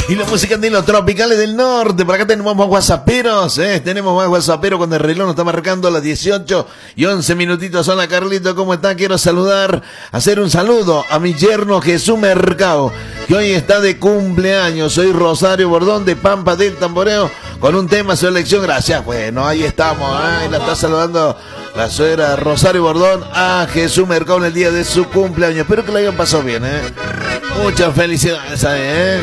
Y la música de los tropicales del norte. Por acá tenemos más whatsapperos, tenemos más whatsapperos cuando el reloj nos está marcando las 18:11 minutitos. Hola Carlito, ¿cómo está? Quiero hacer un saludo a mi yerno Jesús Mercado, que hoy está de cumpleaños. Soy Rosario Bordón de Pampa del Tamboreo, con un tema su elección. Gracias. Bueno, ahí estamos, ahí la está saludando la suegra Rosario Bordón a Jesús Mercado en el día de su cumpleaños. Espero que lo hayan pasado bien, Muchas felicidades,